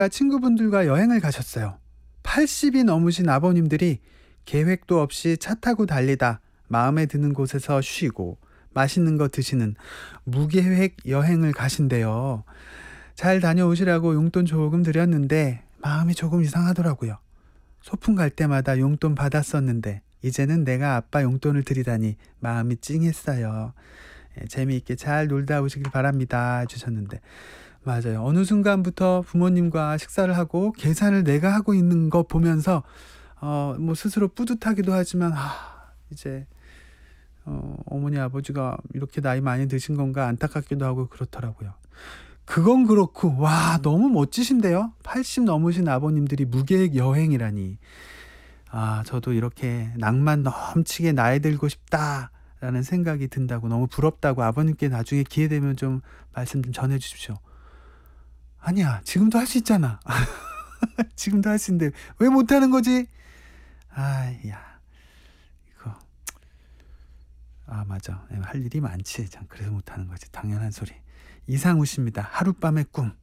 친구분들과 여행을 가셨어요. 80이 넘으신 아버님들이 계획도 없이 차 타고 달리다 마음에 드는 곳에서 쉬고 맛있는 거 드시는 무계획 여행을 가신대요. 잘 다녀오시라고 용돈 조금 드렸는데 마음이 조금 이상하더라고요. 소풍 갈 때마다 용돈 받았었는데 이제는 내가 아빠 용돈을 드리다니 마음이 찡했어요. 재미있게 잘 놀다 오시길 바랍니다 해주셨는데, 맞아요. 어느 순간부터 부모님과 식사를 하고 계산을 내가 하고 있는 거 보면서 뭐 스스로 뿌듯하기도 하지만 이제 어머니 아버지가 이렇게 나이 많이 드신 건가 안타깝기도 하고 그렇더라고요. 그건 그렇고 와, 너무 멋지신데요. 80 넘으신 아버님들이 무계획 여행이라니. 저도 이렇게 낭만 넘치게 나이 들고 싶다라는 생각이 든다고, 너무 부럽다고 아버님께 나중에 기회 되면 좀 말씀 좀 전해 주십시오. 아니야, 지금도 할 수 있잖아. 지금도 할 수 있는데 왜 못하는 거지? 야, 이거 맞아, 할 일이 많지. 참, 그래서 못하는 거지. 당연한 소리. 이상우 씨입니다. 하룻밤의 꿈.